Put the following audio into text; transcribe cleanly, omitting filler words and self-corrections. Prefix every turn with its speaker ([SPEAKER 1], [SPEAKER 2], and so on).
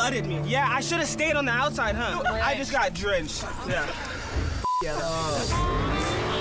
[SPEAKER 1] flooded me. Yeah, I should have stayed on the outside, huh? I just got drenched. Yeah.